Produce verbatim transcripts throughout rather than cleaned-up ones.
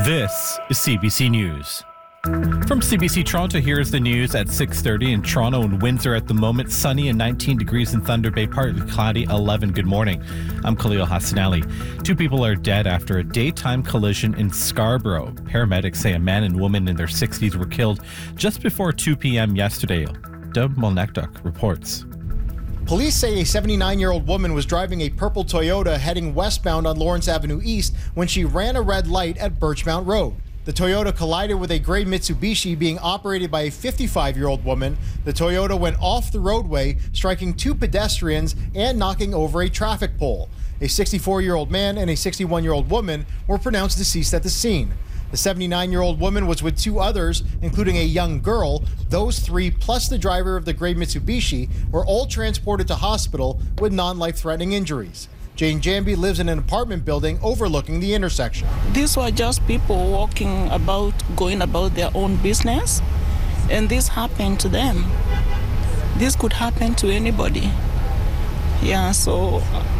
This is C B C News. From C B C Toronto, here's the news at six thirty. In Toronto and Windsor at the moment, sunny and nineteen degrees in Thunder Bay, partly cloudy, eleven. Good morning. I'm Khalil Hassanali. Two people are dead after a daytime collision in Scarborough. Paramedics say a man and woman in their sixties were killed just before two p.m. yesterday. Dub Molnekduk reports. Police say a seventy-nine-year-old woman was driving a purple Toyota heading westbound on Lawrence Avenue East when she ran a red light at Birchmount Road. The Toyota collided with a gray Mitsubishi being operated by a fifty-five-year-old woman. The Toyota went off the roadway, striking two pedestrians and knocking over a traffic pole. A sixty-four-year-old man and a sixty-one-year-old woman were pronounced deceased at the scene. The seventy-nine-year-old woman was with two others, including a young girl. Those three, plus the driver of the gray Mitsubishi, were all transported to hospital with non-life-threatening injuries. Jane Jambi lives in an apartment building overlooking the intersection. These were just people walking about, going about their own business, and this happened to them. This could happen to anybody. Yeah, so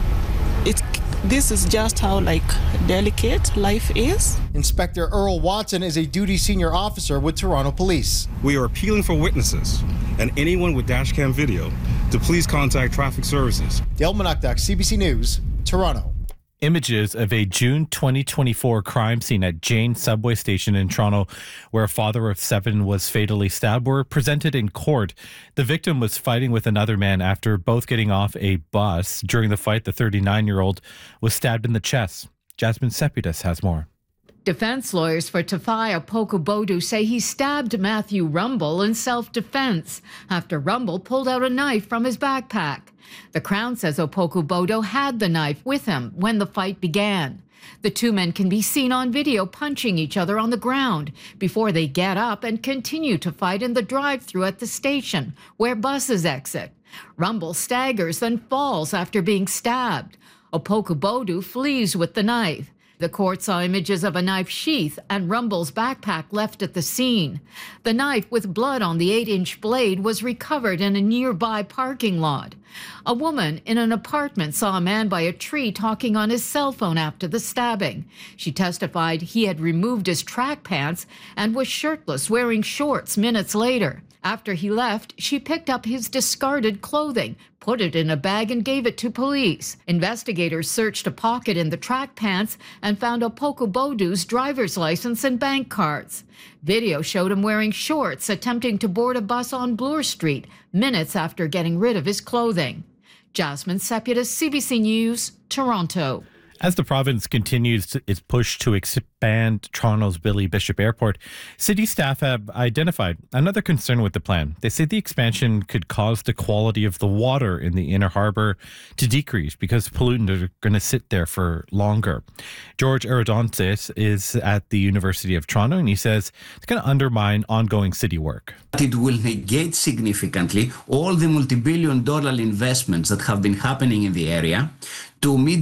it's this is just how like delicate life is. Inspector Earl Watson is a duty senior officer with Toronto Police. We are appealing for witnesses and anyone with dashcam video to please contact traffic services. Dale Molnekduk, C B C News, Toronto. Images of a June twenty twenty-four crime scene at Jane subway station in Toronto, where a father of seven was fatally stabbed, were presented in court. The victim was fighting with another man after both getting off a bus. During the fight, the thirty-nine-year-old was stabbed in the chest. Jasmine Sepidas has more. Defense lawyers for Tafai Opoku-Bodu say he stabbed Matthew Rumble in self-defense after Rumble pulled out a knife from his backpack. The Crown says Opoku-Bodu had the knife with him when the fight began. The two men can be seen on video punching each other on the ground before they get up and continue to fight in the drive-thru at the station where buses exit. Rumble staggers, then falls after being stabbed. Opoku-Bodu flees with the knife. The court saw images of a knife sheath and Rumble's backpack left at the scene. The knife with blood on the eight-inch blade was recovered in a nearby parking lot. A woman in an apartment saw a man by a tree talking on his cell phone after the stabbing. She testified he had removed his track pants and was shirtless, wearing shorts minutes later. After he left, she picked up his discarded clothing, put it in a bag, and gave it to police. Investigators searched a pocket in the track pants and found Opoku-Bodu's driver's license and bank cards. Video showed him wearing shorts, attempting to board a bus on Bloor Street, minutes after getting rid of his clothing. Jasmine Sepidas, C B C News, Toronto. As the province continues its push to expand Toronto's Billy Bishop Airport, city staff have identified another concern with the plan. They say the expansion could cause the quality of the water in the inner harbour to decrease because pollutants are going to sit there for longer. George Arodontis is at the University of Toronto, and he says it's going to undermine ongoing city work. It will negate significantly all the multi-billion dollar investments that have been happening in the area to meet